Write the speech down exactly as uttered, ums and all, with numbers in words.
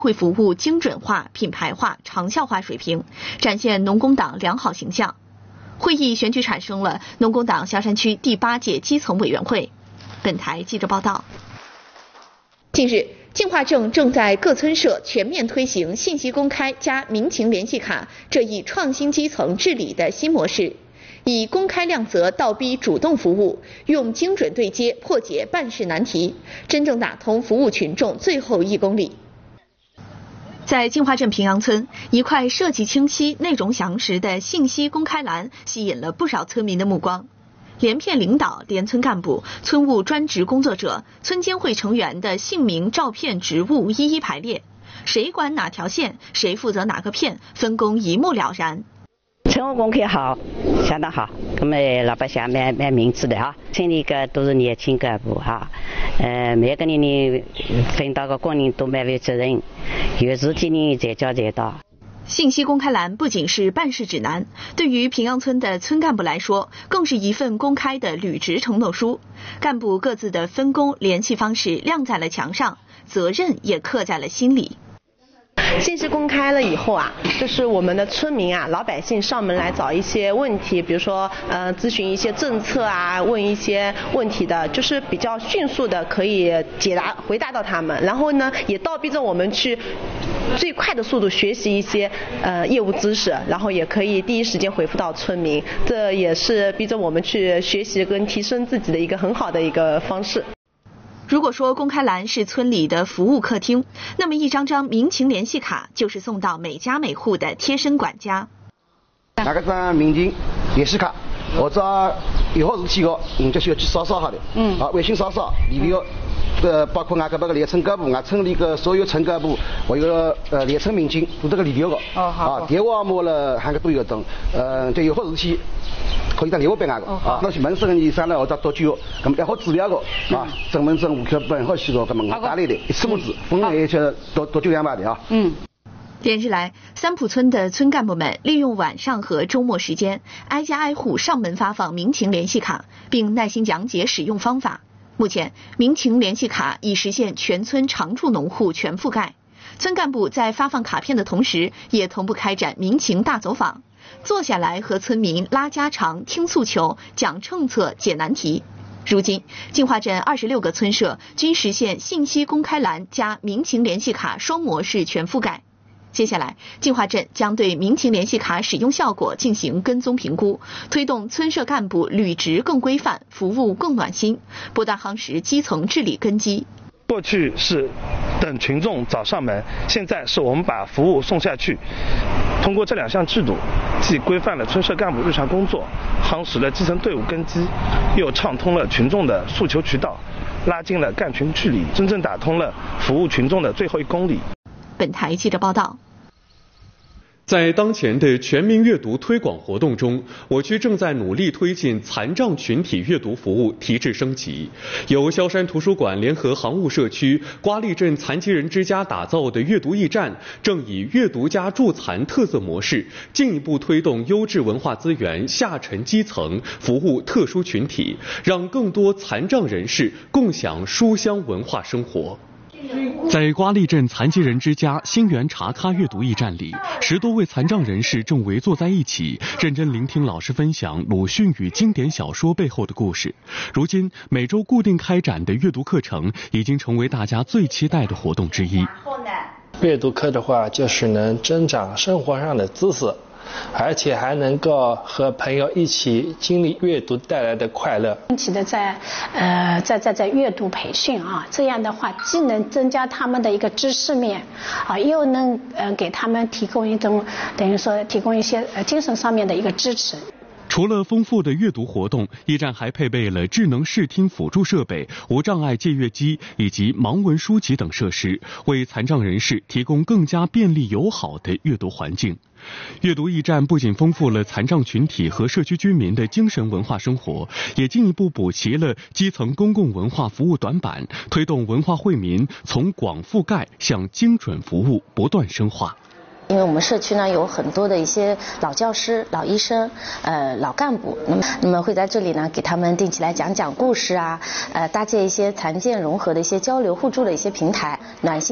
会服务精准化、品牌化、长效化水平，展现农工党良好形象。会议选举产生了农工党萧山区第八届基层委员会。本台记者报道。近日，净化镇正在各村社全面推行信息公开加民情联系卡这一创新基层治理的新模式，以公开亮则倒逼主动服务，用精准对接破解办事难题，真正打通服务群众最后一公里。在净化镇平阳村，一块设计清晰、内容详实的信息公开栏吸引了不少村民的目光。连片领导、连村干部、村务专职工作者、村监会成员的姓名、照片、职务一一排列，谁管哪条线，谁负责哪个片，分工一目了然。 村务公开好，相当好，我们老百姓蛮蛮明智的哈。村里个都是年轻干部哈，呃，每个人呢分到个工人都蛮有责任，有事体呢再交再到。 信息公开栏不仅是办事指南，对于平阳村的村干部来说，更是一份公开的履职承诺书。干部各自的分工、联系方式亮在了墙上，责任也刻在了心里。 信息公开了以后啊，就是我们的村民啊、老百姓上门来找一些问题，比如说呃咨询一些政策啊，问一些问题的，就是比较迅速的可以解答回答到他们，然后呢也倒逼着我们去最快的速度学习一些呃业务知识，然后也可以第一时间回复到村民，这也是逼着我们去学习跟提升自己的一个很好的一个方式。 如果说公开栏是村里的服务客厅，那么一张张民情联系卡就是送到每家每户的贴身管家。 那个张民情联系卡，或者有好事体个，你就需要去扫扫好的，嗯，啊，微信扫扫，里面有呃包括俺个那个连村干部，俺村里个所有村干部，还有呃连村民警都这个里头个，哦好，啊电话么了，还个都有等，呃，就有好事体。可以打电话给俺个，啊，那是门市人上来或者多久，那么也好资料个，啊，身份证、户口本好许多，那么我打来的，一次么子，分而且多多久两百的啊。 嗯。连日来，三浦村的村干部们利用晚上和周末时间，挨家挨户上门发放民情联系卡，并耐心讲解使用方法。目前，民情联系卡已实现全村常住农户全覆盖。村干部在发放卡片的同时，也同步开展民情大走访。坐下来和村民拉家常、听诉求、讲政策、解难题。如今，净化镇二十六个村社均实现信息公开栏加民情联系卡双模式全覆盖。接下来，净化镇将对民情联系卡使用效果进行跟踪评估，推动村社干部履职更规范，服务更暖心，不断夯实基层治理根基。 过去是等群众找上门，现在是我们把服务送下去。通过这两项制度，既规范了村社干部日常工作，夯实了基层队伍根基，又畅通了群众的诉求渠道，拉近了干群距离，真正打通了服务群众的最后一公里。 本台记者报道。 在当前的全民阅读推广活动中，我区正在努力推进残障群体阅读服务提质升级。由萧山图书馆联合航务社区、瓜沥镇残疾人之家打造的阅读驿站，正以阅读加助残特色模式，进一步推动优质文化资源下沉基层，服务特殊群体，让更多残障人士共享书香文化生活。在瓜沥镇残疾人之家新源茶咖阅读驿站里，十多位残障人士正围坐在一起，认真聆听老师分享鲁迅与经典小说背后的故事。如今，每周固定开展的阅读课程已经成为大家最期待的活动之一。 阅读课的话，就是能增长生活上的知识，而且还能够和朋友一起经历阅读带来的快乐。 定期的在呃在在在阅读培训啊，这样的话既能增加他们的一个知识面啊，又能呃给他们提供一种等于说提供一些呃精神上面的一个支持。 除了丰富的阅读活动，驿站还配备了智能视听辅助设备、无障碍借阅机以及盲文书籍等设施，为残障人士提供更加便利友好的阅读环境。阅读驿站不仅丰富了残障群体和社区居民的精神文化生活，也进一步补齐了基层公共文化服务短板，推动文化惠民从广覆盖向精准服务不断深化。 因为我们社区呢有很多的一些老教师、老医生、呃老干部，那么那么会在这里呢给他们定期来讲讲故事啊，呃搭建一些残健融合的一些交流互助的一些平台，暖心。